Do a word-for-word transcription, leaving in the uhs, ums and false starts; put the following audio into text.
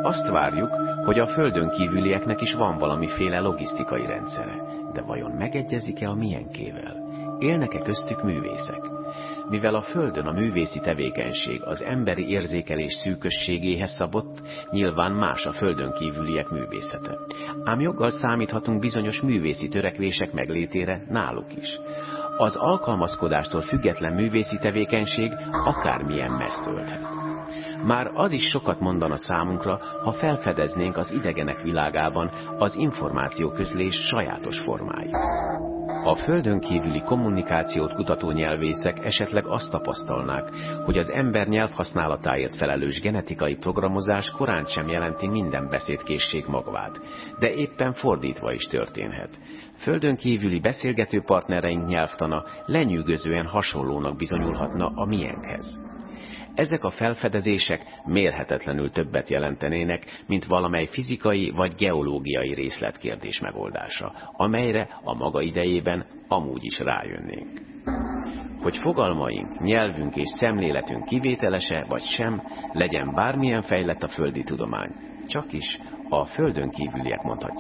Azt várjuk, hogy a földön kívülieknek is van valamiféle logisztikai rendszere, de vajon megegyezik-e a miénkével? Élnek-e köztük művészek? Mivel a Földön a művészi tevékenység az emberi érzékelés szűkösségéhez szabott, nyilván más a földön kívüliek művészete. Ám joggal számíthatunk bizonyos művészi törekvések meglétére náluk is. Az alkalmazkodástól független művészi tevékenység akármilyen mezt ölthet. Már az is sokat mondana számunkra, ha felfedeznénk az idegenek világában az információközlés sajátos formáit. A földön kívüli kommunikációt kutató nyelvészek esetleg azt tapasztalnák, hogy az ember nyelvhasználatáért felelős genetikai programozás korán sem jelenti minden beszédkészség magvát, de éppen fordítva is történhet. Földön kívüli beszélgető partnereink nyelvtana lenyűgözően hasonlónak bizonyulhatna a miénkhez. Ezek a felfedezések mérhetetlenül többet jelentenének, mint valamely fizikai vagy geológiai részletkérdés megoldása, amelyre a maga idejében amúgy is rájönnénk. Hogy fogalmaink, nyelvünk és szemléletünk kivételese vagy sem, legyen bármilyen fejlett a földi tudomány, csakis a földön kívüliek mondhatják.